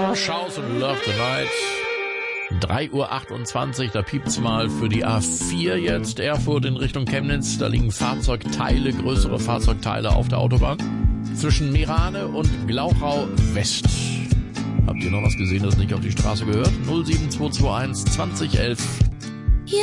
Shouse und Love Tonight. 3:28 Uhr, da piept's mal für die A4 jetzt. Erfurt in Richtung Chemnitz, da liegen Fahrzeugteile, größere Fahrzeugteile auf der Autobahn. Zwischen Meerane und Glauchau West. Habt ihr noch was gesehen, das nicht auf die Straße gehört? 07221 2011